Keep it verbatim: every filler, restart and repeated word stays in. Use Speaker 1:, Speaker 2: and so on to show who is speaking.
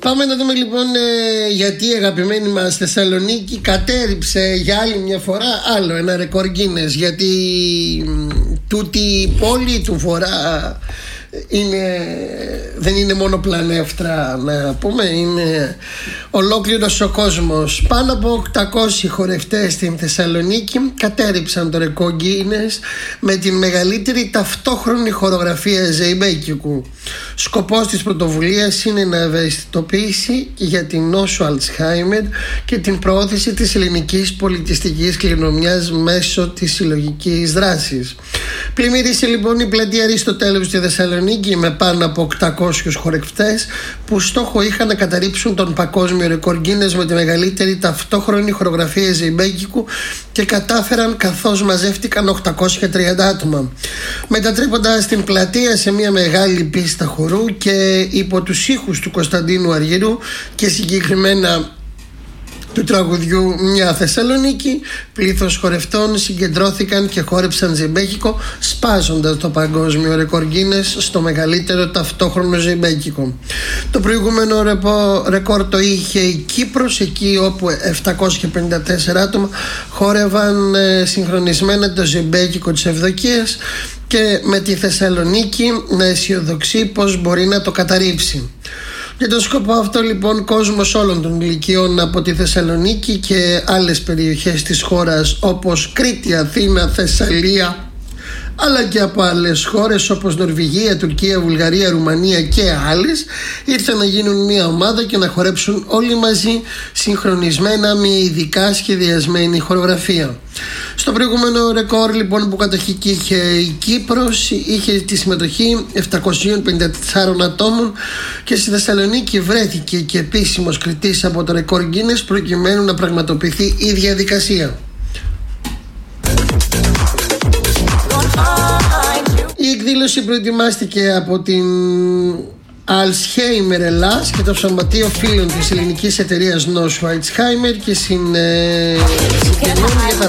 Speaker 1: Πάμε να δούμε λοιπόν ε, γιατί η αγαπημένη μας Θεσσαλονίκη κατέρριψε για άλλη μια φορά άλλο ένα ρεκόρ Guinness. Γιατί τούτη η πόλη του Βορρά είναι, δεν είναι μόνο πλανεύτρα, να πούμε, είναι ολόκληρος ο κόσμος. Πάνω από οκτακόσιοι χορευτές στην Θεσσαλονίκη κατέρριψαν το ρεκόρ Guinness με την μεγαλύτερη ταυτόχρονη χορογραφία ζεϊμπέκικου. Σκοπός της πρωτοβουλίας είναι να ευαισθητοποιήσει για την νόσο Αλτσχάιμερ και την προώθηση της ελληνικής πολιτιστικής κληρονομιάς μέσω της συλλογικής δράσης. Πλημμύρισε λοιπόν η πλατεία Αριστοτέλους στη Θεσσαλονίκη με πάνω από οκτακόσιους χορευτές που στόχο είχαν να καταρρύψουν τον παγκόσμιο ρεκόρ Guinness με τη μεγαλύτερη ταυτόχρονη χορογραφία ζεϊμπέκικου και κατάφεραν καθώς μαζεύτηκαν οκτακόσια τριάντα άτομα, μετατρέποντας την πλατεία σε μια μεγάλη πίστα χορού και υπό τους ήχους του Κωνσταντίνου Αργυρού και συγκεκριμένα του τραγουδιού «Μια Θεσσαλονίκη», πλήθος χορευτών συγκεντρώθηκαν και χόρεψαν ζεϊμπέκικο, σπάζοντας το παγκόσμιο ρεκόρ Guinness στο μεγαλύτερο ταυτόχρονο ζεϊμπέκικο. Το προηγούμενο ρεκόρ το είχε η Κύπρος, εκεί όπου επτακόσια πενήντα τέσσερα άτομα χόρευαν συγχρονισμένα το ζεϊμπέκικο της Ευδοκίας, και με τη Θεσσαλονίκη να αισιοδοξεί πως μπορεί να το καταρρύψει. Για τον σκοπό αυτό λοιπόν κόσμος όλων των ηλικιών από τη Θεσσαλονίκη και άλλες περιοχές της χώρας όπως Κρήτη, Αθήνα, Θεσσαλία, αλλά και από άλλες χώρες όπως Νορβηγία, Τουρκία, Βουλγαρία, Ρουμανία και άλλες, ήρθαν να γίνουν μια ομάδα και να χορέψουν όλοι μαζί συγχρονισμένα με ειδικά σχεδιασμένη χορογραφία. Στο προηγούμενο ρεκόρ λοιπόν που κατοχική είχε η Κύπρος είχε τη συμμετοχή επτακόσια πενήντα τέσσερα ατόμων και στη Θεσσαλονίκη βρέθηκε και επίσημος κριτής από το ρεκόρ Guinness προκειμένου να πραγματοποιηθεί η διαδικασία. Η εκδήλωση προετοιμάστηκε από την Αλτσχάιμερ Ελλάς και το Σωματείο Φίλων της ελληνικής εταιρείας νόσου Αλτσχάιμερ και συν, ε,